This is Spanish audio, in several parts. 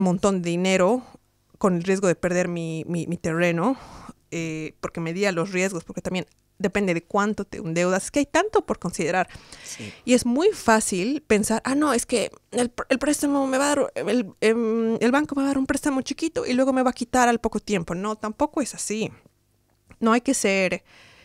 montón de dinero con el riesgo de perder mi terreno, porque medía los riesgos, porque también depende de cuánto te endeudas. Es que hay tanto por considerar. Sí. Y es muy fácil pensar, no, es que el préstamo me va a dar, el banco me va a dar un préstamo chiquito y luego me va a quitar al poco tiempo. No, tampoco es así. No hay que ser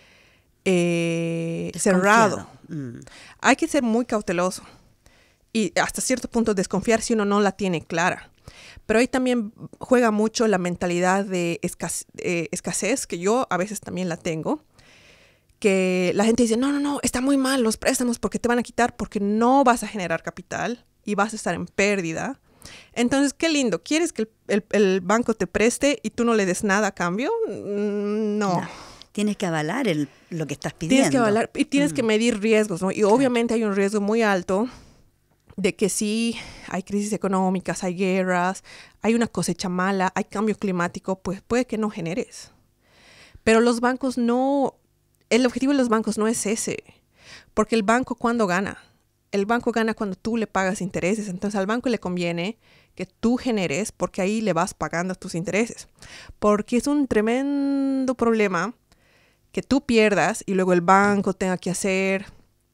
cerrado. Hay que ser muy cauteloso. Y hasta cierto punto desconfiar si uno no la tiene clara. Pero ahí también juega mucho la mentalidad de escasez, que yo a veces también la tengo. Que la gente dice, no, está muy mal los préstamos porque te van a quitar, porque no vas a generar capital y vas a estar en pérdida. Entonces, qué lindo. ¿Quieres que el banco te preste y tú no le des nada a cambio? No. Tienes que avalar lo que estás pidiendo. Tienes que avalar y tienes que medir riesgos, ¿no? Y obviamente hay un riesgo muy alto de que sí hay crisis económicas, hay guerras, hay una cosecha mala, hay cambio climático, pues puede que no generes. Pero los bancos no... El objetivo de los bancos no es ese, porque el banco ¿cuándo gana? El banco gana cuando tú le pagas intereses. Entonces al banco le conviene que tú generes porque ahí le vas pagando tus intereses. Porque es un tremendo problema que tú pierdas y luego el banco tenga que hacer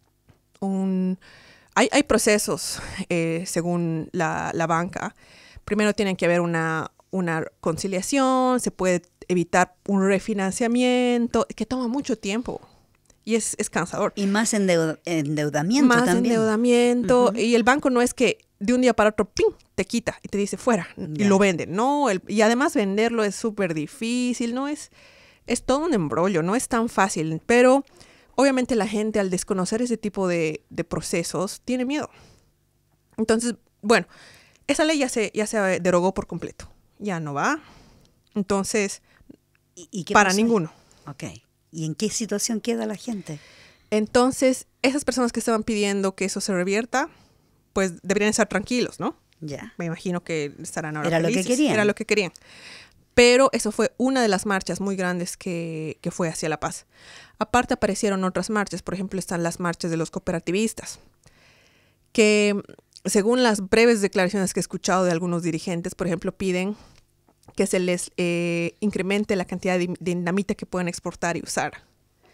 Hay procesos según la banca. Primero tiene que haber una conciliación, se puede evitar un refinanciamiento, que toma mucho tiempo y es cansador. Y más endeudamiento más también. Endeudamiento. Y el banco no es que de un día para otro, ¡ping!, te quita y te dice fuera y lo vende. No, y además venderlo es súper difícil, no es todo un embrollo, no es tan fácil, pero obviamente la gente al desconocer ese tipo de procesos tiene miedo. Entonces, bueno, esa ley ya se derogó por completo. Ya no va. Entonces, ¿Y qué para pasó? ninguno. Ok. ¿Y en qué situación queda la gente? Entonces, esas personas que estaban pidiendo que eso se revierta, pues deberían estar tranquilos, ¿no? Ya. Me imagino que estarán ahora Era felices. lo que querían. Era lo que querían. Pero eso fue una de las marchas muy grandes que fue hacia la paz. Aparte aparecieron otras marchas. Por ejemplo, están las marchas de los cooperativistas, que según las breves declaraciones que he escuchado de algunos dirigentes, por ejemplo, piden que se les incremente la cantidad de dinamita que pueden exportar y usar.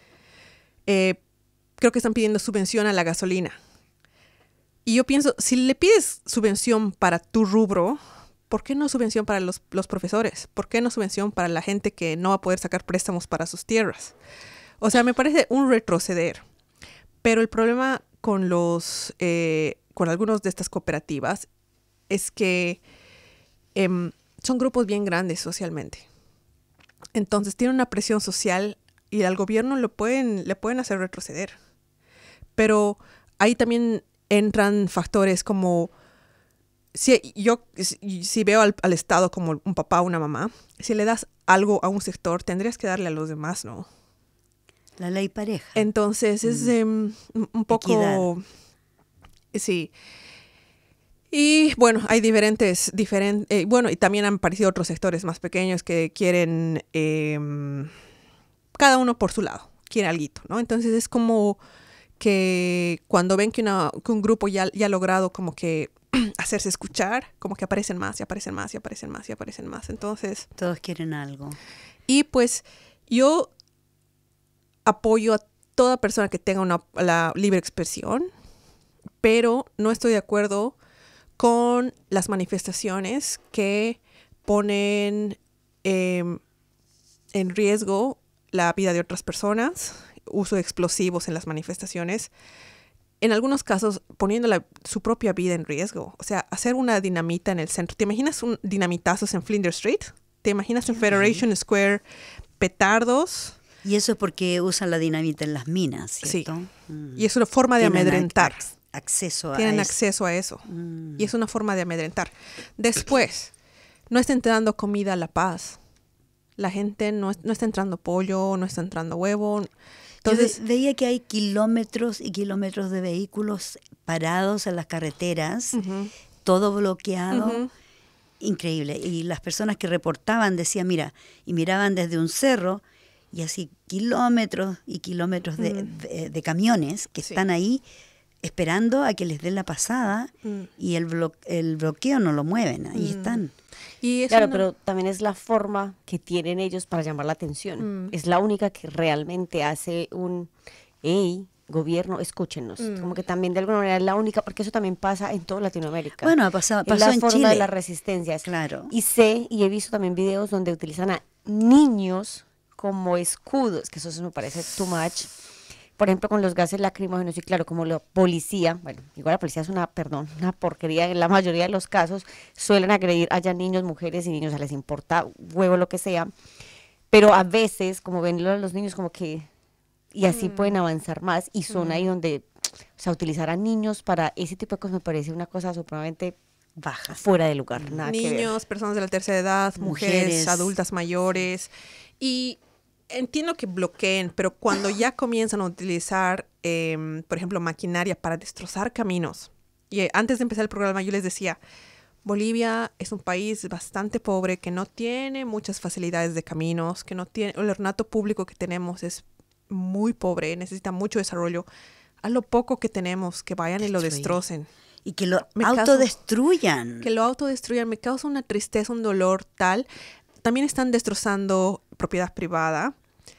Creo que están pidiendo subvención a la gasolina. Y yo pienso, si le pides subvención para tu rubro, ¿por qué no subvención para los profesores? ¿Por qué no subvención para la gente que no va a poder sacar préstamos para sus tierras? O sea, me parece un retroceder. Pero el problema con algunos de estas cooperativas es que son grupos bien grandes socialmente. Entonces tienen una presión social y al gobierno le pueden hacer retroceder. Pero ahí también entran factores como, si veo al Estado como un papá o una mamá, si le das algo a un sector, tendrías que darle a los demás, ¿no? La ley pareja. Entonces es un poco... Equidad. Sí. Y bueno, hay diferentes bueno, y también han aparecido otros sectores más pequeños que quieren, cada uno por su lado, quiere alguito, ¿no? Entonces es como que cuando ven que un grupo ya ha logrado como que hacerse escuchar, como que aparecen más y aparecen más y aparecen más y aparecen más. Entonces... Todos quieren algo. Y pues yo apoyo a toda persona que tenga la libre expresión, pero no estoy de acuerdo con las manifestaciones que ponen en riesgo la vida de otras personas, uso de explosivos en las manifestaciones, en algunos casos poniendo su propia vida en riesgo. O sea, hacer una dinamita en el centro. ¿Te imaginas un dinamitazos en Flinders Street? ¿Te imaginas en Federation Square petardos? Y eso es porque usan la dinamita en las minas, ¿cierto? Sí. Y es una forma de amedrentar. Tienen acceso a eso. Y es una forma de amedrentar. Después, no está entrando comida a la paz. La gente no está entrando pollo, no está entrando huevo. Entonces, yo veía que hay kilómetros y kilómetros de vehículos parados en las carreteras, todo bloqueado. Increíble. Y las personas que reportaban decían, mira, y miraban desde un cerro y así kilómetros y kilómetros de camiones que están ahí esperando a que les den la pasada y el bloqueo no lo mueven, ahí están. Y eso Claro, pero también es la forma que tienen ellos para llamar la atención. Es la única que realmente hace hey, gobierno, escúchenos. Como que también de alguna manera es la única, porque eso también pasa en toda Latinoamérica. Bueno, pasó es la en forma Chile. de las resistencias. Claro. Y he visto también videos donde utilizan a niños como escudos, que eso me parece too much. Por ejemplo, con los gases lacrimógenos, y claro, como la policía, bueno, igual la policía es una porquería, en la mayoría de los casos suelen agredir haya niños, mujeres y niños, les importa huevo lo que sea, pero a veces, como ven los niños como que, y así pueden avanzar más, y son ahí donde, o sea, utilizar a niños para ese tipo de cosas me parece una cosa supremamente baja, fuera de lugar, nada que ver. Niños, personas de la tercera edad, mujeres, adultas mayores, y entiendo que bloqueen, pero cuando ya comienzan a utilizar, por ejemplo, maquinaria para destrozar caminos. Y antes de empezar el programa yo les decía, Bolivia es un país bastante pobre, que no tiene muchas facilidades de caminos, que no tiene, el ornato público que tenemos es muy pobre, necesita mucho desarrollo. A lo poco que tenemos, que vayan y lo destrocen. Y que lo autodestruyan. Que lo autodestruyan. Me causa una tristeza, un dolor tal. También están destrozando propiedad privada.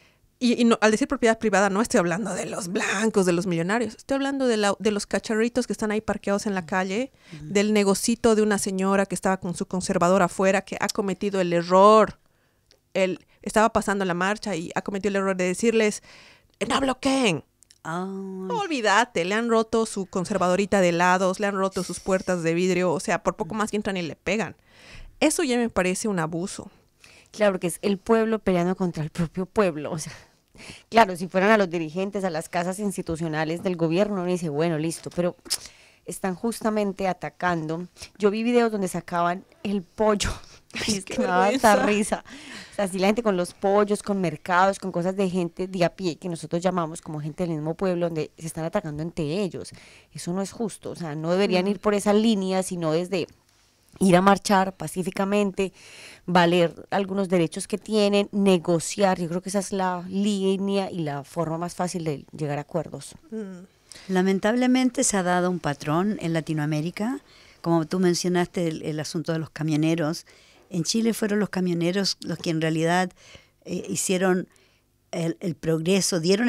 Y no, al decir propiedad privada no estoy hablando de los blancos, de los millonarios. Estoy hablando de los cacharritos que están ahí parqueados en la calle, del negocito de una señora que estaba con su conservador afuera, que ha cometido el error. Él estaba pasando la marcha y ha cometido el error de decirles, no bloqueen. No, olvídate, le han roto su conservadorita de helados, le han roto sus puertas de vidrio, o sea, por poco más que entran y le pegan. Eso ya me parece un abuso. Claro, porque es el pueblo peleando contra el propio pueblo, o sea, claro, si fueran a los dirigentes, a las casas institucionales del gobierno, uno dice, bueno, listo, pero están justamente atacando. Yo vi videos donde sacaban el pollo. Ay, es que me daba tanta risa. O sea, así la gente con los pollos, con mercados, con cosas de gente de a pie, que nosotros llamamos como gente del mismo pueblo, donde se están atacando entre ellos. Eso no es justo. O sea, no deberían ir por esa línea, sino desde ir a marchar pacíficamente, valer algunos derechos que tienen, negociar. Yo creo que esa es la línea y la forma más fácil de llegar a acuerdos. Lamentablemente se ha dado un patrón en Latinoamérica, como tú mencionaste el asunto de los camioneros. En Chile fueron los camioneros los que en realidad hicieron el progreso, dieron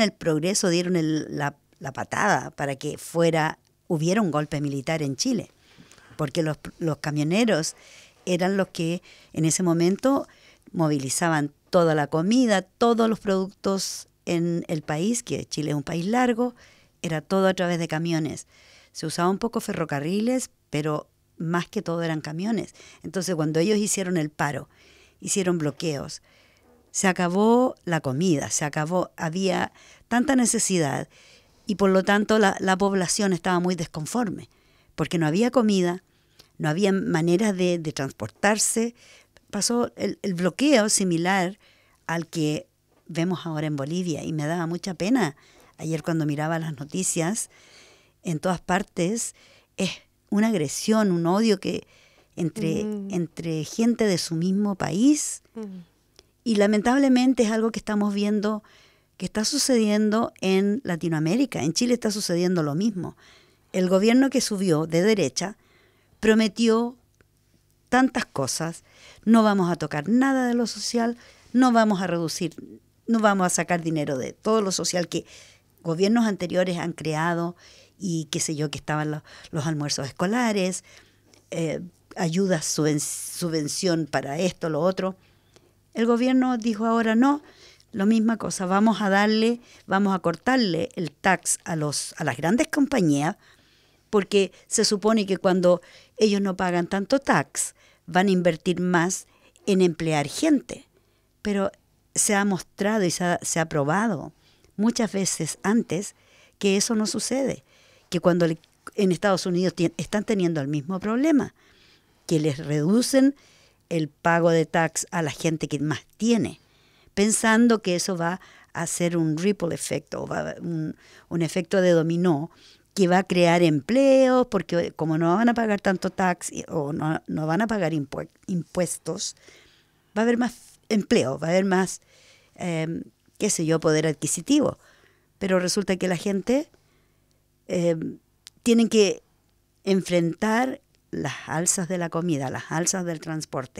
la patada para que hubiera un golpe militar en Chile, porque los camioneros eran los que en ese momento movilizaban toda la comida, todos los productos en el país, que Chile es un país largo, era todo a través de camiones. Se usaba un poco ferrocarriles, pero más que todo eran camiones. Entonces, cuando ellos hicieron el paro, hicieron bloqueos, se acabó la comida, había tanta necesidad y por lo tanto la población estaba muy desconforme, porque no había comida, no había manera de transportarse. Pasó el bloqueo similar al que vemos ahora en Bolivia y me daba mucha pena. Ayer cuando miraba las noticias, en todas partes es una agresión, un odio que entre gente de su mismo país. Y lamentablemente es algo que estamos viendo que está sucediendo en Latinoamérica. En Chile está sucediendo lo mismo. El gobierno que subió de derecha prometió tantas cosas. No vamos a tocar nada de lo social, no vamos a reducir, no vamos a sacar dinero de todo lo social que gobiernos anteriores han creado y qué sé yo, que estaban los almuerzos escolares, ayudas, subvención para esto, lo otro. El gobierno dijo ahora no, la misma cosa, vamos a cortarle el tax a las grandes compañías, porque se supone que cuando ellos no pagan tanto tax, van a invertir más en emplear gente. Pero se ha mostrado y se ha probado muchas veces antes que eso no sucede, que cuando en Estados Unidos están teniendo el mismo problema, que les reducen el pago de tax a la gente que más tiene, pensando que eso va a hacer un ripple effect, o un efecto de dominó, que va a crear empleos, porque como no van a pagar tanto tax o no van a pagar impuestos, va a haber más empleo, va a haber más, qué sé yo, poder adquisitivo. Pero resulta que la gente tienen que enfrentar las alzas de la comida, las alzas del transporte.